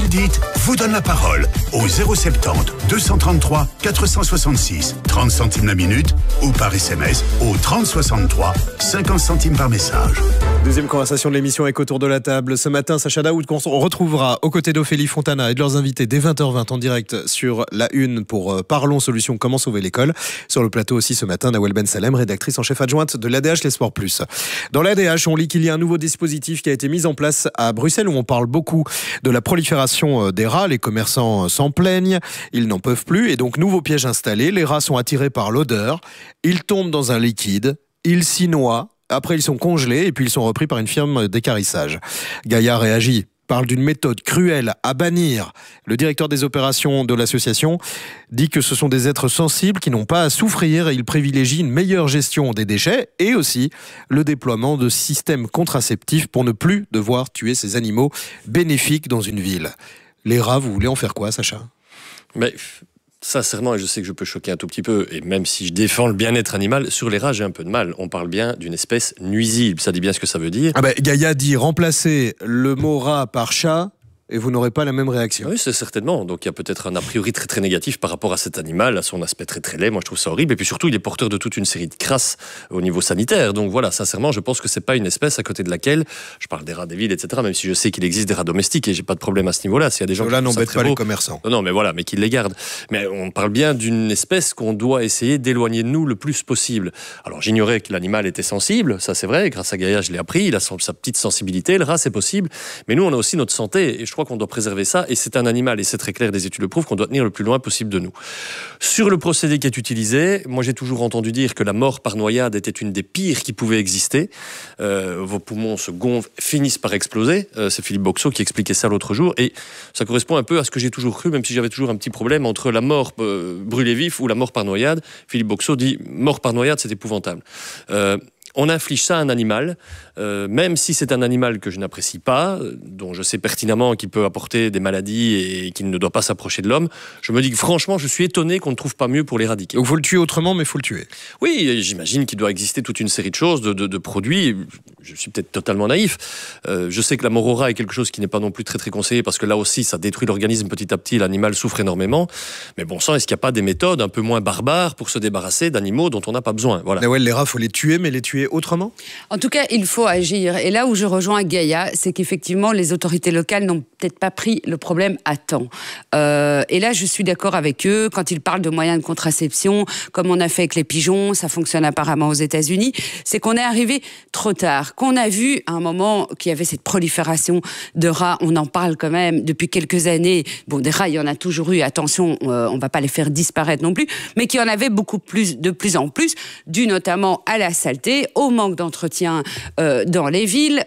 dites vous donne la parole au 070 233 466, 30 centimes la minute, ou par SMS au 3063, 50 centimes par message. Deuxième conversation de l'émission avec Autour de la table. Ce matin, Sacha Daoud, qu'on retrouvera aux côtés d'Ophélie Fontana et de leurs invités dès 20h20 en direct sur la Une pour Parlons Solutions, comment sauver l'école. Sur le plateau aussi ce matin, Nawel Ben Salem, rédactrice en chef adjointe de l'ADH Les Sports Plus. Dans l'ADH, on lit qu'il y a un nouveau dispositif qui a été mis en place à Bruxelles où on parle beaucoup de la prolifération des rats. Les commerçants s'en plaignent, ils n'en peuvent plus et donc nouveau piège installé. Les rats sont attirés par l'odeur, ils tombent dans un liquide, ils s'y noient. Après, ils sont congelés et puis ils sont repris par une firme d'équarrissage. Gaïa réagit, parle d'une méthode cruelle à bannir. Le directeur des opérations de l'association dit que ce sont des êtres sensibles qui n'ont pas à souffrir et il privilégie une meilleure gestion des déchets et aussi le déploiement de systèmes contraceptifs pour ne plus devoir tuer ces animaux bénéfiques dans une ville. Les rats, vous voulez en faire quoi, Sacha ? Mais sincèrement, et je sais que je peux choquer un tout petit peu, et même si je défends le bien-être animal, sur les rats, j'ai un peu de mal. On parle bien d'une espèce nuisible, ça dit bien ce que ça veut dire. Gaïa dit remplacer le mot rat par chat, et vous n'aurez pas la même réaction. Oui, c'est certainement. Donc il y a peut-être un a priori très très négatif par rapport à cet animal, à son aspect très très laid. Moi je trouve ça horrible. Et puis surtout, il est porteur de toute une série de crasses au niveau sanitaire. Donc voilà, sincèrement, je pense que c'est pas une espèce à côté de laquelle, je parle des rats des villes, etc. Même si je sais qu'il existe des rats domestiques et j'ai pas de problème à ce niveau-là. S'il y a des gens là n'embêtent pas les commerçants. Non, mais voilà, mais qu'ils les gardent. Mais on parle bien d'une espèce qu'on doit essayer d'éloigner de nous le plus possible. Alors j'ignorais que l'animal était sensible, ça c'est vrai. Grâce à Gaïa, je l'ai appris. Il a sa petite sensibilité. Le rat, c'est possible. Mais nous, on a aussi notre santé et je crois qu'on doit préserver ça. Et c'est un animal, et c'est très clair, des études le prouvent, qu'on doit tenir le plus loin possible de nous. Sur le procédé qui est utilisé, moi j'ai toujours entendu dire que la mort par noyade était une des pires qui pouvaient exister. Vos poumons se gonflent, finissent par exploser. C'est Philippe Boxot qui expliquait ça l'autre jour, et ça correspond un peu à ce que j'ai toujours cru, même si j'avais toujours un petit problème entre la mort brûlée vif ou la mort par noyade. Philippe Boxot dit mort par noyade, c'est épouvantable. On inflige ça à un animal, même si c'est un animal que je n'apprécie pas, dont je sais pertinemment qu'il peut apporter des maladies et qu'il ne doit pas s'approcher de l'homme. Je me dis que franchement, je suis étonné qu'on ne trouve pas mieux pour l'éradiquer. Donc il faut le tuer autrement, mais il faut le tuer. Oui, j'imagine qu'il doit exister toute une série de choses, de produits. Je suis peut-être totalement naïf. Je sais que la mort au rat est quelque chose qui n'est pas non plus très très conseillé, parce que là aussi, ça détruit l'organisme petit à petit, l'animal souffre énormément. Mais bon sang, est-ce qu'il n'y a pas des méthodes un peu moins barbares pour se débarrasser d'animaux dont on n'a pas besoin ? Voilà. Ouais, les rats, il faut les tuer, mais les tuer autrement ? En tout cas, il faut agir. Et là où je rejoins Gaïa, c'est qu'effectivement, les autorités locales n'ont peut-être pas pris le problème à temps. Et là, je suis d'accord avec eux. Quand ils parlent de moyens de contraception, comme on a fait avec les pigeons, ça fonctionne apparemment aux États-Unis, c'est qu'on est arrivé trop tard. Qu'on a vu à un moment qu'il y avait cette prolifération de rats, on en parle quand même depuis quelques années. Bon, des rats, il y en a toujours eu, attention, on ne va pas les faire disparaître non plus, mais qu'il y en avait beaucoup plus, de plus en plus, dû notamment à la saleté, au manque d'entretien dans les villes,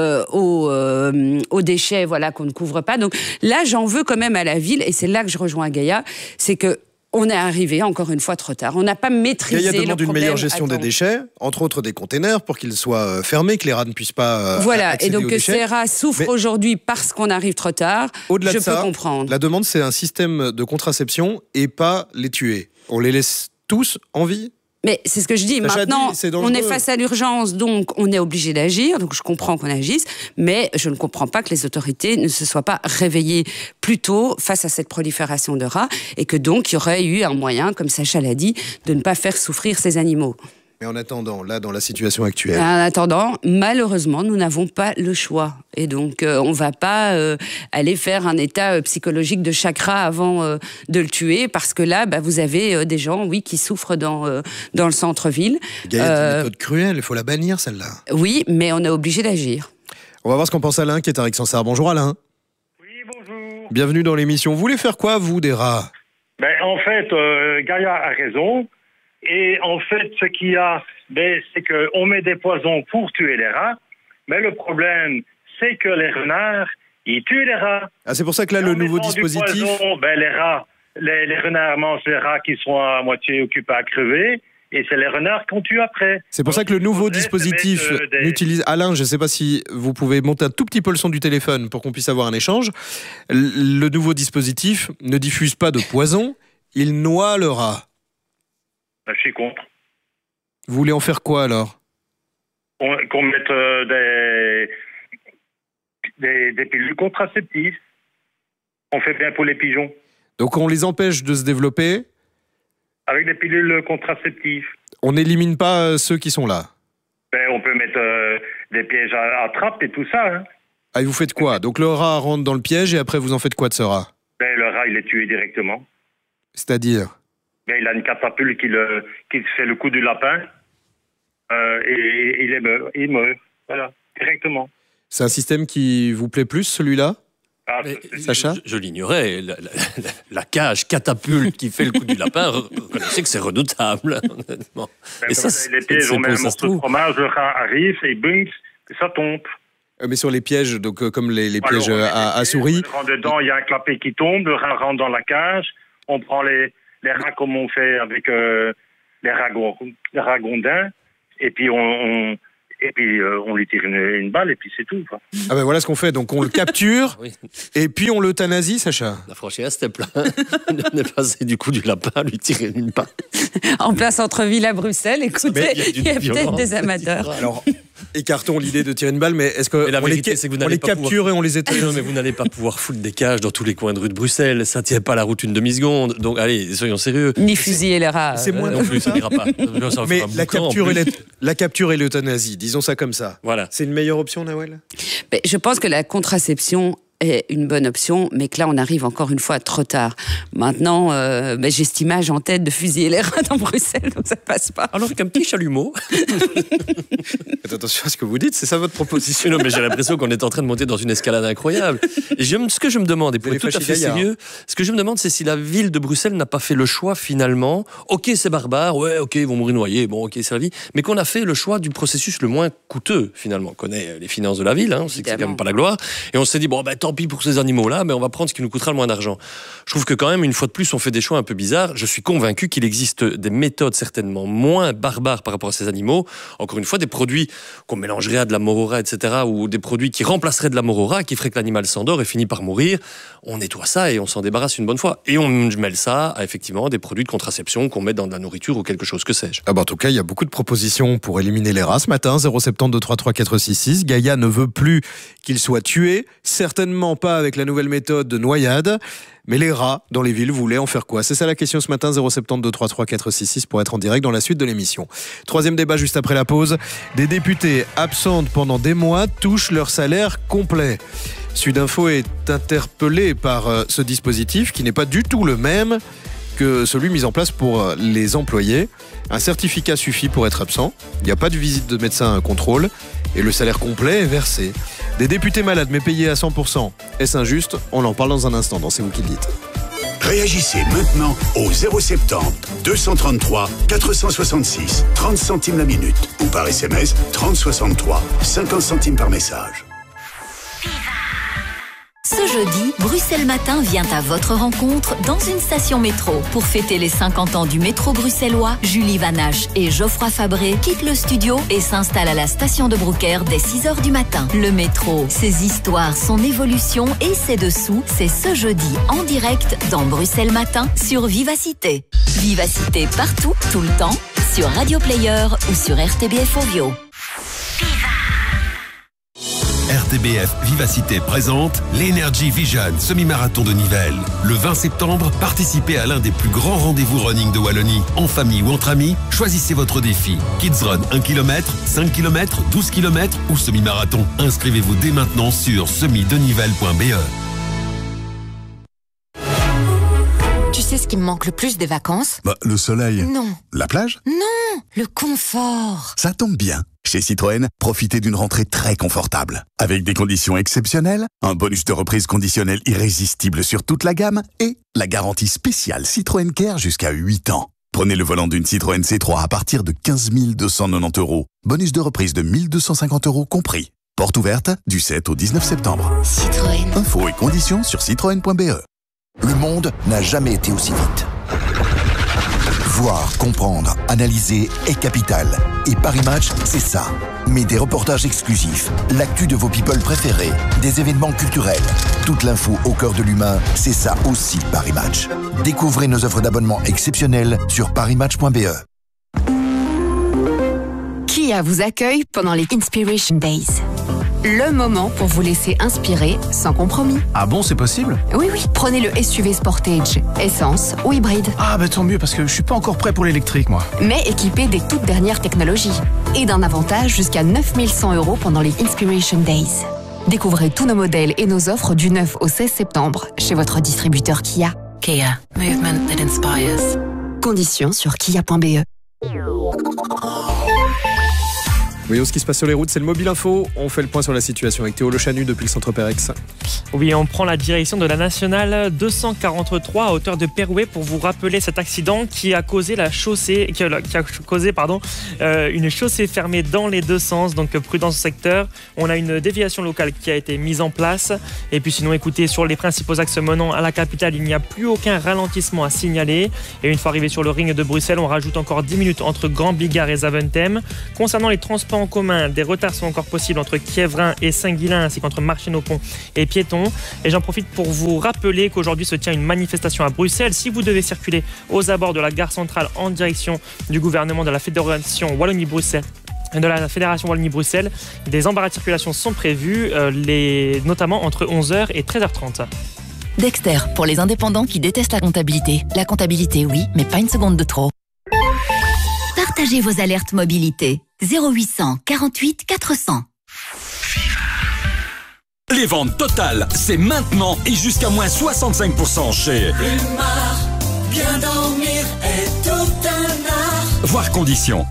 aux déchets qu'on ne couvre pas. Donc là, j'en veux quand même à la ville, et c'est là que je rejoins Gaïa, c'est que on est arrivé encore une fois trop tard. On n'a pas maîtrisé le problème. Gaïa demande une meilleure gestion des déchets, entre autres des containers, pour qu'ils soient fermés, que les rats ne puissent pas et donc que ces rats souffrent aujourd'hui parce qu'on arrive trop tard, au-delà je de ça, peux comprendre. La demande, c'est un système de contraception et pas les tuer. On les laisse tous en vie ? Mais c'est ce que je dis. Maintenant, on est face à l'urgence, donc on est obligé d'agir. Donc je comprends qu'on agisse, mais je ne comprends pas que les autorités ne se soient pas réveillées plus tôt face à cette prolifération de rats, et que donc il y aurait eu un moyen, comme Sacha l'a dit, de ne pas faire souffrir ces animaux. Mais en attendant, là, dans la situation actuelle... En attendant, malheureusement, nous n'avons pas le choix. Et donc, on ne va pas aller faire un état psychologique de chaque rat avant de le tuer, parce que là, vous avez des gens, oui, qui souffrent dans le centre-ville. Gaïa, c'est une méthode cruelle, il faut la bannir, celle-là. Oui, mais on est obligé d'agir. On va voir ce qu'en pense Alain, qui est à Rixensart. Bonjour Alain. Oui, bonjour. Bienvenue dans l'émission. Vous voulez faire quoi, vous, des rats ? En fait, Gaïa a raison. Et en fait, ce qu'il y a, c'est qu'on met des poisons pour tuer les rats. Mais le problème, c'est que les renards, ils tuent les rats. Ah, c'est pour ça que là, le nouveau dispositif... Poison, les renards mangent les rats qui sont à moitié occupés à crever. Et c'est les renards qu'on tue après. C'est pour ça que le nouveau dispositif n'utilise... Alain, je ne sais pas si vous pouvez monter un tout petit peu le son du téléphone pour qu'on puisse avoir un échange. Le nouveau dispositif ne diffuse pas de poison, il noie le rat. Je suis contre. Vous voulez en faire quoi alors ? Qu'on mette des pilules contraceptives. on fait bien pour les pigeons. Donc on les empêche de se développer. Avec des pilules contraceptives. On n'élimine pas ceux qui sont là. Ben, on peut mettre des pièges à trappe et tout ça. Hein. Ah, et vous faites quoi? Donc le rat rentre dans le piège et après vous en faites quoi de ce rat? Ben, le rat, il est tué directement. C'est-à-dire? Ben, il a une catapulte qui fait le coup du lapin et il meurt. Voilà, directement. C'est un système qui vous plaît plus, celui-là? Ah, Sacha? Je l'ignorais. La cage catapulte qui fait le coup du lapin, reconnaissez que c'est redoutable, honnêtement. Ben, et ça, les pièges, on met un morceau de fromage, le rat arrive et bing, ça tombe. Mais sur les pièges, donc comme les pièges à souris. On rentre dedans, il y a un clapet qui tombe, le rat rentre dans la cage, on prend les rats comme on fait avec les ragondins, et puis on lui tire une balle, et puis c'est tout. Quoi. Ah ben voilà ce qu'on fait, donc on le capture, Oui. et puis on l'euthanasie, Sacha. La franchise, c'était plein. On est passé du coup du lapin à lui tirer une balle. En plein centre-ville à Bruxelles, écoutez, il y a peut-être des amateurs. Alors, écartons l'idée de tirer une balle, mais est-ce que Mais la on vérité, c'est que vous on n'allez les pas capture et on les éteint? Non, mais vous n'allez pas pouvoir foutre des cages dans tous les coins de rue de Bruxelles. Ça tient pas la route une demi-seconde. Donc, allez, soyons sérieux. Ni fusiller les rats. C'est moins Non plus, ça n'ira pas. Ça va Mais faire un la boucan, en capture, plus. la capture et l'euthanasie, disons ça comme ça. Voilà. C'est une meilleure option, Nawel? Mais je pense que la contraception est une bonne option, mais que là, on arrive encore une fois trop tard. Maintenant, j'ai cette image en tête de fusiller les rats dans Bruxelles, donc ça passe pas. Alors, avec un petit chalumeau. Faites attention à ce que vous dites, c'est ça votre proposition? Non, mais j'ai l'impression qu'on est en train de monter dans une escalade incroyable. Et ce que je me demande, et pour être tout à fait sérieux, ce que je me demande, c'est si la ville de Bruxelles n'a pas fait le choix finalement. Ok, c'est barbare, ouais, ok, ils vont mourir noyés, bon, ok, c'est la vie. Mais qu'on a fait le choix du processus le moins coûteux finalement. On connaît les finances de la ville, on sait que c'est quand même pas la gloire. Et on s'est dit, bon, tant pis pour ces animaux-là, mais on va prendre ce qui nous coûtera le moins d'argent. Je trouve que quand même, une fois de plus, on fait des choix un peu bizarres. Je suis convaincu qu'il existe des méthodes certainement moins barbares par rapport à ces animaux. Encore une fois, des produits qu'on mélangerait à de la morora, etc., ou des produits qui remplaceraient de la morora, qui feraient que l'animal s'endort et finit par mourir. On nettoie ça et on s'en débarrasse une bonne fois. Et on mêle ça à effectivement des produits de contraception qu'on met dans de la nourriture ou quelque chose, que sais-je. Ah bah en tout cas, il y a beaucoup de propositions pour éliminer les rats ce matin. 070 233 466. Gaïa ne veut plus qu'il soit tué. Certainement pas avec la nouvelle méthode de noyade. Mais les rats dans les villes voulaient en faire quoi? C'est ça la question ce matin. 070 233 466 pour être en direct dans la suite de l'émission. Troisième débat juste après la pause. Des députés absentes pendant des mois touchent leur salaire complet. Sudinfo est interpellé par ce dispositif qui n'est pas du tout le même que celui mis en place pour les employés. Un certificat suffit pour être absent. Il n'y a pas de visite de médecin à contrôle et le salaire complet est versé. Des députés malades mais payés à 100%. Est-ce injuste? On en parle dans un instant dans C'est vous qui le dites. Réagissez maintenant au 070 233 466 30 centimes la minute ou par SMS 3063 50 centimes par message. Ce jeudi, Bruxelles Matin vient à votre rencontre dans une station métro. Pour fêter les 50 ans du métro bruxellois, Julie Vanache et Geoffroy Fabré quittent le studio et s'installent à la station de Broucker dès 6h du matin. Le métro, ses histoires, son évolution et ses dessous, c'est ce jeudi en direct dans Bruxelles Matin sur Vivacité. Vivacité partout, tout le temps, sur Radio Player ou sur RTBF Ovio. RTBF Vivacité présente l'Energy Vision semi-marathon de Nivelles. Le 20 septembre, participez à l'un des plus grands rendez-vous running de Wallonie. En famille ou entre amis, choisissez votre défi. Kids Run 1 km, 5 km, 12 km ou semi-marathon. Inscrivez-vous dès maintenant sur semi-denivelles.be. Tu sais ce qui me manque le plus des vacances? Le soleil. Non. La plage? Non, le confort. Ça tombe bien. Chez Citroën, profitez d'une rentrée très confortable. Avec des conditions exceptionnelles, un bonus de reprise conditionnel irrésistible sur toute la gamme et la garantie spéciale Citroën Care jusqu'à 8 ans. Prenez le volant d'une Citroën C3 à partir de 15 290 €. Bonus de reprise de 1 250 € compris. Porte ouverte du 7 au 19 septembre. Citroën. Infos et conditions sur citroën.be. Le monde n'a jamais été aussi vite. Voir, comprendre, analyser est capital. Et Paris Match, c'est ça. Mais des reportages exclusifs, l'actu de vos people préférés, des événements culturels, toute l'info au cœur de l'humain, c'est ça aussi Paris Match. Découvrez nos offres d'abonnement exceptionnelles sur parismatch.be. Kia vous accueille pendant les Inspiration Days. Le moment pour vous laisser inspirer sans compromis. Ah bon, c'est possible? Oui, prenez le SUV Sportage, essence ou hybride. Ah bah tant mieux, parce que je suis pas encore prêt pour l'électrique, moi. Mais équipé des toutes dernières technologies. Et d'un avantage jusqu'à 9100 € pendant les Inspiration Days. Découvrez tous nos modèles et nos offres du 9 au 16 septembre chez votre distributeur Kia. Kia, movement that inspires. Conditions sur kia.be. Oui, ce qui se passe sur les routes, c'est le Mobile Info. On fait le point sur la situation avec Théo Le Chanu depuis le centre Pérex. Oui, on prend la direction de la nationale 243 à hauteur de Perouet pour vous rappeler cet accident qui a causé une chaussée fermée dans les deux sens. Donc prudence au secteur. On a une déviation locale qui a été mise en place. Et puis sinon, écoutez, sur les principaux axes menant à la capitale, il n'y a plus aucun ralentissement à signaler. Et une fois arrivé sur le ring de Bruxelles, on rajoute encore 10 minutes entre Grand Bigard et Zaventem. Concernant les transports en commun, des retards sont encore possibles entre Kievrin et Saint-Guilain ainsi qu'entre Marchena-au-Pont et Piéton. Et j'en profite pour vous rappeler qu'aujourd'hui se tient une manifestation à Bruxelles. Si vous devez circuler aux abords de la gare centrale en direction du gouvernement de la Fédération Wallonie-Bruxelles, des embarras de circulation sont prévus, notamment entre 11h et 13h30. Dexter, pour les indépendants qui détestent la comptabilité. La comptabilité, oui, mais pas une seconde de trop. Partagez vos alertes mobilité. 0800 48 400. Les ventes totales, c'est maintenant et jusqu'à moins 65% chez Plumard, bien dormir est tout un art. Voir conditions.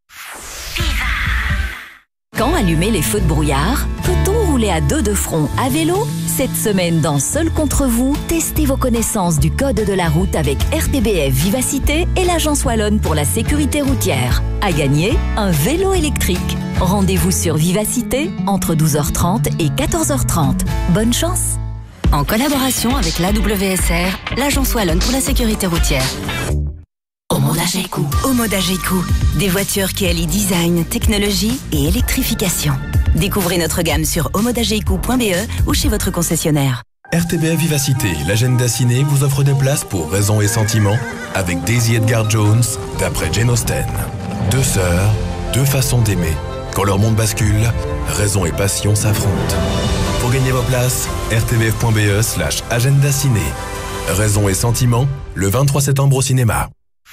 Quand allumer les feux de brouillard? Peut-on rouler à deux de front à vélo? Cette semaine, dans Seul contre vous, testez vos connaissances du code de la route avec RTBF Vivacité et l'Agence Wallonne pour la sécurité routière. À gagner, un vélo électrique. Rendez-vous sur Vivacité entre 12h30 et 14h30. Bonne chance! En collaboration avec l'AWSR, l'Agence Wallonne pour la sécurité routière. Homodageku, des voitures qui allient design, technologie et électrification. Découvrez notre gamme sur homodageku.be ou chez votre concessionnaire. RTBF Vivacité, l'agenda ciné vous offre des places pour Raison et Sentiment avec Daisy Edgar Jones d'après Jane Austen. Deux sœurs, deux façons d'aimer. Quand leur monde bascule, raison et passion s'affrontent. Pour gagner vos places, rtbf.be/agenda ciné. Raison et Sentiment, le 23 septembre au cinéma.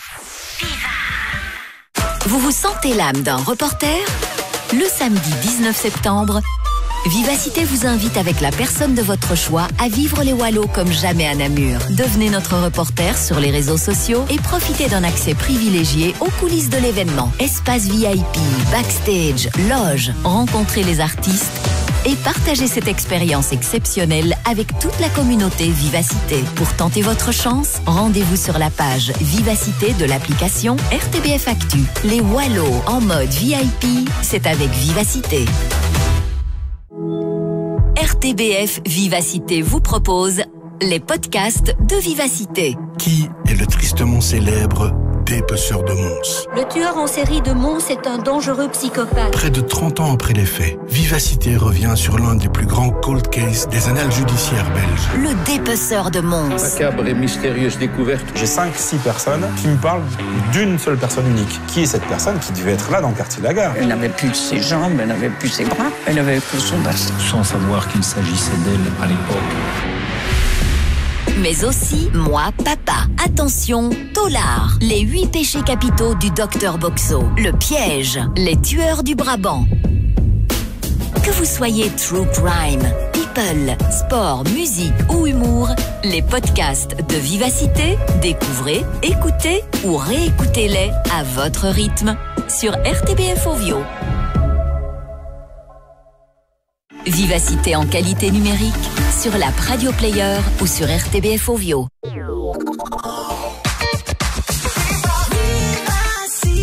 Vous vous sentez l'âme d'un reporter? Le samedi 19 septembre, Vivacité vous invite avec la personne de votre choix à vivre les Wallos comme jamais à Namur. Devenez notre reporter sur les réseaux sociaux et profitez d'un accès privilégié aux coulisses de l'événement. Espace VIP, backstage, loge, rencontrez les artistes et partagez cette expérience exceptionnelle avec toute la communauté Vivacité. Pour tenter votre chance, rendez-vous sur la page Vivacité de l'application RTBF Actu. Les Wallos en mode VIP, c'est avec Vivacité. RTBF Vivacité vous propose les podcasts de Vivacité. Qui est le tristement célèbre dépeceur de Mons? Le tueur en série de Mons est un dangereux psychopathe. Près de 30 ans après les faits, Vivacité revient sur l'un des plus grands cold cases des annales judiciaires belges. Le dépeceur de Mons. Macabre et mystérieuse découverte. J'ai 5-6 personnes qui me parlent d'une seule personne unique. Qui est cette personne qui devait être là dans le quartier de la gare? Elle n'avait plus ses jambes, elle n'avait plus ses bras, elle n'avait que son bassin. Sans savoir qu'il s'agissait d'elle à l'époque. Mais aussi Moi Papa. Attention, Tolard. Les 8 péchés capitaux du Dr Boxo. Le piège. Les tueurs du Brabant. Que vous soyez true crime, people, sport, musique ou humour, les podcasts de Vivacité, découvrez, écoutez ou réécoutez-les à votre rythme sur RTBF Ovio. Vivacité en qualité numérique sur l'app Radio Player ou sur RTBF Ovio.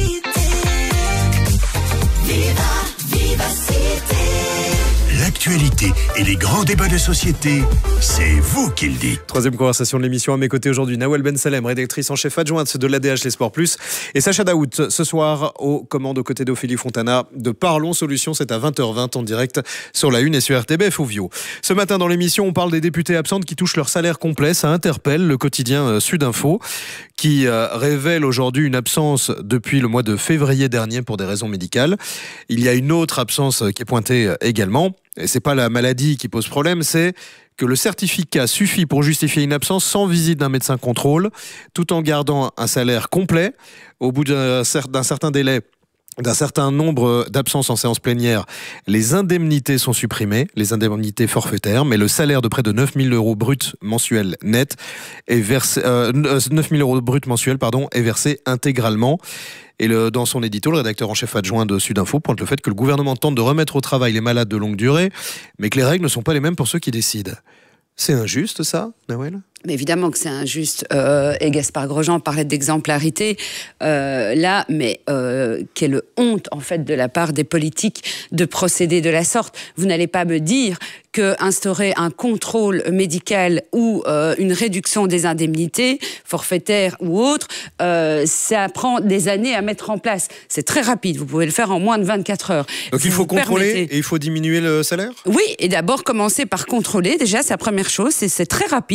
L'actualité l'actualité et les grands débats de société, c'est vous qui le dites. Troisième conversation de l'émission. À mes côtés aujourd'hui, Nawel Ben Salem, rédactrice en chef adjointe de l'ADH Les Sports Plus, et Sacha Daoud, ce soir aux commandes aux côtés d'Ophélie Fontana de Parlons Solutions. C'est à 20h20 en direct sur la Une et sur RTBF Ovio. Ce matin dans l'émission, on parle des députés absentes qui touchent leur salaire complet. Ça interpelle le quotidien Sud Info qui révèle aujourd'hui une absence depuis le mois de février dernier pour des raisons médicales. Il y a une autre absence qui est pointée également. Et c'est pas la maladie qui pose problème, c'est que le certificat suffit pour justifier une absence sans visite d'un médecin contrôle, tout en gardant un salaire complet. Au bout d'un certain délai, d'un certain nombre d'absences en séance plénière, les indemnités sont supprimées, les indemnités forfaitaires, mais le salaire de près de 9 000 euros brut mensuels net est versé, 9 000 euros brut mensuels, est versé intégralement. Et dans son édito, le rédacteur en chef adjoint de Sud Info pointe le fait que le gouvernement tente de remettre au travail les malades de longue durée, mais que les règles ne sont pas les mêmes pour ceux qui décident. C'est injuste, ça, Nawel ? Mais évidemment que c'est injuste. Et Gaspard Grosjean parlait d'exemplarité là, mais quelle honte en fait de la part des politiques de procéder de la sorte. Vous n'allez pas me dire que instaurer un contrôle médical ou une réduction des indemnités forfaitaires ou autres, ça prend des années à mettre en place. C'est très rapide. Vous pouvez le faire en moins de 24 heures. Donc il faut contrôler et il faut diminuer le salaire ? Oui, et d'abord commencer par contrôler. Déjà, c'est la première chose. C'est très rapide.